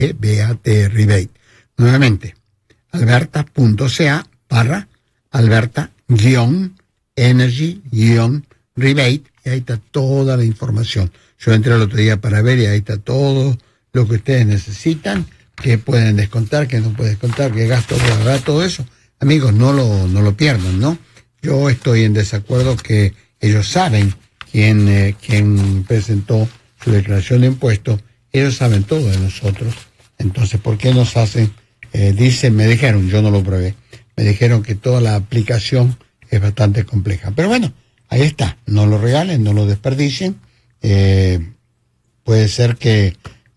BAT Rebate. Nuevamente, alberta.ca/Alberta-Energy-Rebate, y ahí está toda la información. Yo entré el otro día para ver y ahí está todo lo que ustedes necesitan, que pueden descontar, que no pueden descontar, que gasto, todo eso. Amigos, no lo pierdan, ¿no? Yo estoy en desacuerdo que ellos saben quién presentó su declaración de impuestos, ellos saben todo de nosotros. Entonces, ¿por qué nos hacen? Me dijeron, yo no lo probé, me dijeron que toda la aplicación es bastante compleja. Pero bueno, ahí está, no lo regalen, no lo desperdicien. Puede ser que,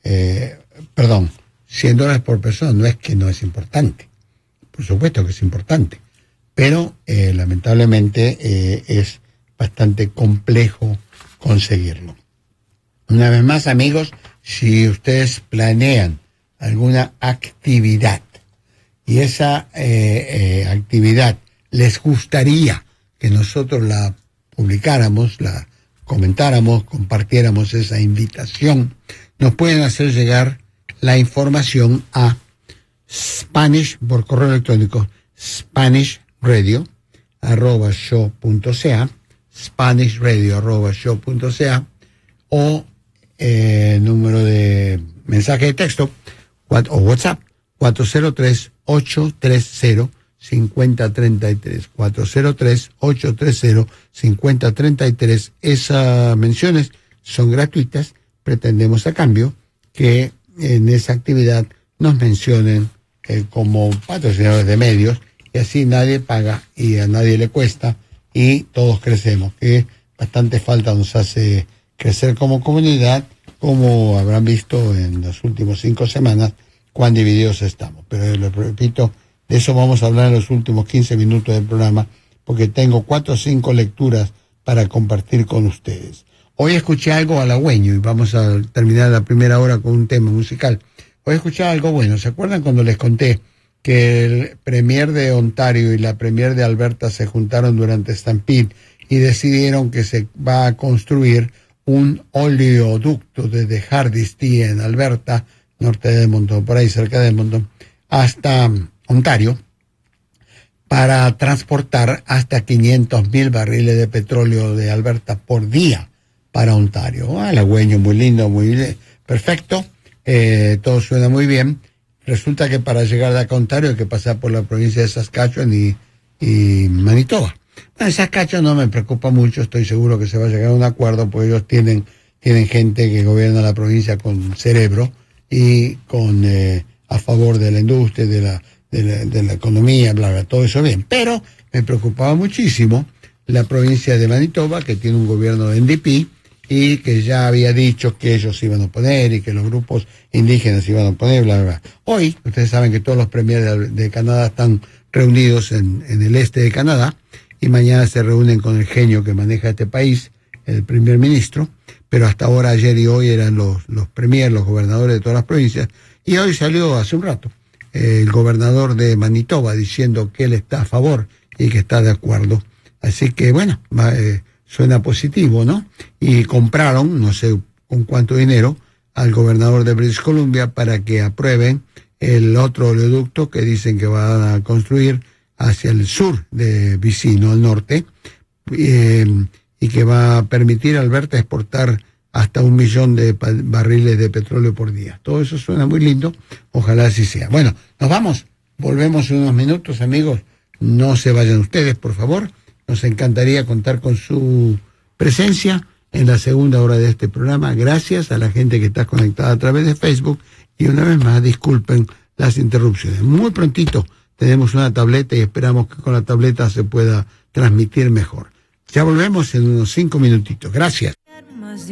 $100 por persona, no es que no es importante, por supuesto que es importante, pero lamentablemente es bastante complejo conseguirlo. Una vez más, amigos, si ustedes planean alguna actividad y esa actividad les gustaría que nosotros la publicáramos, la comentáramos, compartiéramos esa invitación, nos pueden hacer llegar la información a Spanish, por correo electrónico, SpanishRadio@show.ca, SpanishRadio@show.ca, o número de mensaje de texto o WhatsApp 403-830-5033, 403-830-5033. Esas menciones son gratuitas. Pretendemos a cambio que en esa actividad nos mencionen como patrocinadores de medios, y así nadie paga y a nadie le cuesta y todos crecemos, que bastante falta nos hace crecer como comunidad, como habrán visto en las últimas 5 semanas, cuán divididos estamos. Pero les repito, de eso vamos a hablar en los últimos 15 minutos del programa, porque tengo 4 o 5 lecturas para compartir con ustedes. Hoy escuché algo halagüeño y vamos a terminar la primera hora con un tema musical. Hoy escuché algo bueno. ¿Se acuerdan cuando les conté que el premier de Ontario y la premier de Alberta se juntaron durante Stampede y decidieron que se va a construir un oleoducto desde Hardisty en Alberta, norte de Edmonton, por ahí cerca de Edmonton, hasta Ontario, para transportar hasta 500,000 barriles de petróleo de Alberta por día para Ontario? Halagüeño, muy lindo, muy perfecto, todo suena muy bien. Resulta que para llegar de acá a Ontario hay que pasar por la provincia de Saskatchewan y Manitoba. Bueno, Saskatchewan no me preocupa mucho, estoy seguro que se va a llegar a un acuerdo, porque ellos tienen gente que gobierna la provincia con cerebro y con a favor de la industria, de la economía, bla, bla, todo eso bien. Pero me preocupaba muchísimo la provincia de Manitoba, que tiene un gobierno de NDP y que ya había dicho que ellos iban a oponer y que los grupos indígenas iban a oponer, bla, bla, bla. Hoy, ustedes saben que todos los premiers de Canadá están reunidos en el este de Canadá, y mañana se reúnen con el genio que maneja este país, el primer ministro, pero hasta ahora, ayer y hoy, eran los premiers, los gobernadores de todas las provincias, y hoy salió hace un rato el gobernador de Manitoba diciendo que él está a favor y que está de acuerdo. Así que, bueno, suena positivo, ¿no? Y compraron, no sé con cuánto dinero, al gobernador de British Columbia para que aprueben el otro oleoducto que dicen que van a construir hacia el sur de BC, no al norte, y que va a permitir a Alberta exportar hasta 1 millón de barriles de petróleo por día. Todo eso suena muy lindo, ojalá así sea. Bueno, nos vamos, volvemos en unos minutos, amigos, no se vayan ustedes, por favor, nos encantaría contar con su presencia en la segunda hora de este programa. Gracias a la gente que está conectada a través de Facebook, y una vez más, disculpen las interrupciones. Muy prontito tenemos una tableta y esperamos que con la tableta se pueda transmitir mejor. Ya volvemos en unos 5 minutitos. Gracias.